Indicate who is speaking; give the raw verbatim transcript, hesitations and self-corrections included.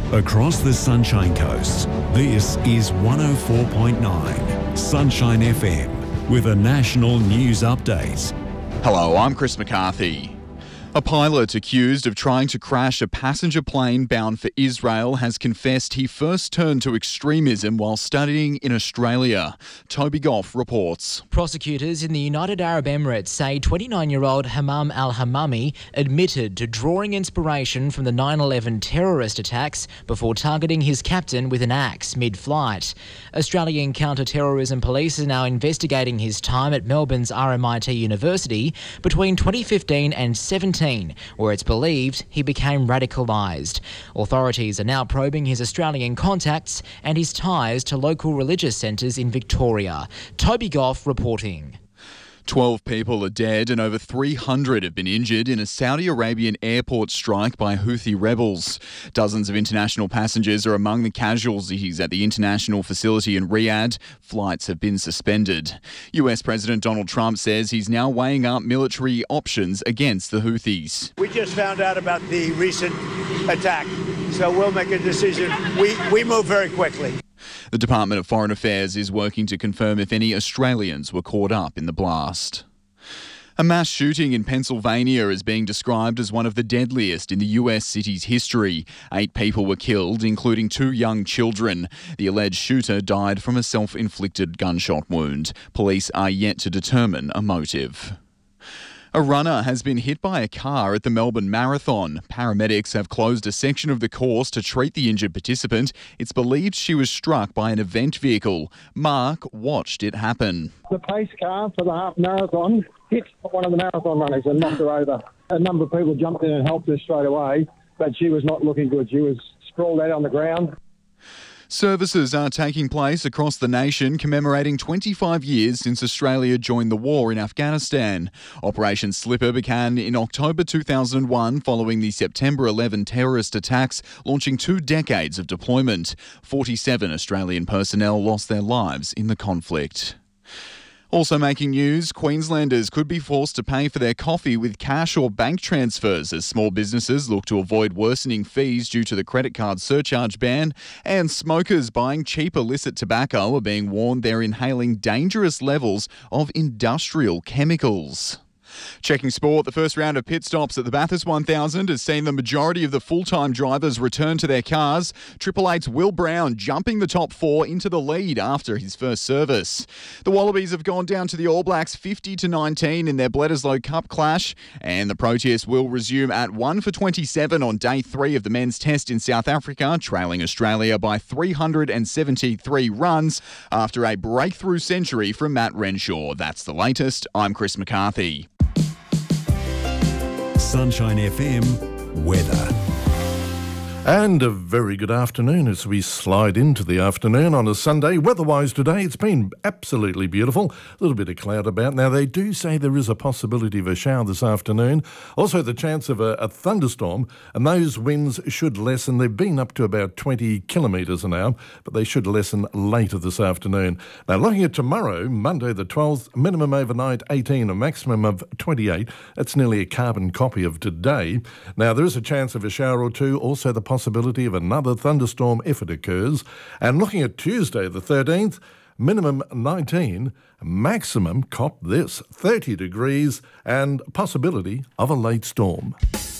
Speaker 1: Across the Sunshine Coast, this is one oh four point nine Sunshine F M with a national news update.
Speaker 2: Hello, I'm Chris McCarthy. A pilot accused of trying to crash a passenger plane bound for Israel has confessed he first turned to extremism while studying in Australia. Toby Goff reports.
Speaker 3: Prosecutors in the United Arab Emirates say twenty-nine-year-old Hammam al-Hammami admitted to drawing inspiration from the nine eleven terrorist attacks before targeting his captain with an axe mid-flight. Australian counter-terrorism police are now investigating his time at Melbourne's R M I T University between twenty fifteen and seventeen, where it's believed he became radicalised. Authorities are now probing his Australian contacts and his ties to local religious centres in Victoria. Toby Goff reporting.
Speaker 2: Twelve people are dead and over three hundred have been injured in a Saudi Arabian airport strike by Houthi rebels. Dozens of international passengers are among the casualties at the international facility in Riyadh. Flights have been suspended. U S President Donald Trump says he's now weighing up military options against the Houthis.
Speaker 4: We just found out about the recent attack, so we'll make a decision. We, we move very quickly.
Speaker 2: The Department of Foreign Affairs is working to confirm if any Australians were caught up in the blast. A mass shooting in Pennsylvania is being described as one of the deadliest in the U S city's history. Eight people were killed, including two young children. The alleged shooter died from a self-inflicted gunshot wound. Police are yet to determine a motive. A runner has been hit by a car at the Melbourne Marathon. Paramedics have closed a section of the course to treat the injured participant. It's believed she was struck by an event vehicle. Mark watched it happen.
Speaker 5: The pace car for the half marathon hit one of the marathon runners and knocked her over. A number of people jumped in and helped her straight away, but she was not looking good. She was sprawled out on the ground.
Speaker 2: Services are taking place across the nation commemorating twenty-five years since Australia joined the war in Afghanistan. Operation Slipper began in October two thousand one following the September eleventh terrorist attacks, launching two decades of deployment. forty-seven Australian personnel lost their lives in the conflict. Also making news, Queenslanders could be forced to pay for their coffee with cash or bank transfers as small businesses look to avoid worsening fees due to the credit card surcharge ban, and smokers buying cheap illicit tobacco are being warned they're inhaling dangerous levels of industrial chemicals. Checking sport, the first round of pit stops at the Bathurst one thousand has seen the majority of the full-time drivers return to their cars. Triple Eight's Will Brown jumping the top four into the lead after his first service. The Wallabies have gone down to the All Blacks fifty to nineteen in their Bledisloe Cup clash, and the Proteas will resume at one for twenty-seven on day three of the men's test in South Africa, trailing Australia by three hundred seventy-three runs after a breakthrough century from Matt Renshaw. That's the latest. I'm Chris McCarthy.
Speaker 1: Sunshine F M weather.
Speaker 6: And a very good afternoon as we slide into the afternoon on a Sunday. Weather-wise today, it's been absolutely beautiful. A little bit of cloud about. Now, they do say there is a possibility of a shower this afternoon. Also, the chance of a, a thunderstorm, and those winds should lessen. They've been up to about twenty kilometres an hour, but they should lessen later this afternoon. Now, looking at tomorrow, Monday the twelfth, minimum overnight eighteen, a maximum of twenty-eight. That's nearly a carbon copy of today. Now, there is a chance of a shower or two. Also, the possibility of another thunderstorm if it occurs. And looking at Tuesday the thirteenth, minimum nineteen, maximum, cop this, thirty degrees and possibility of a late storm.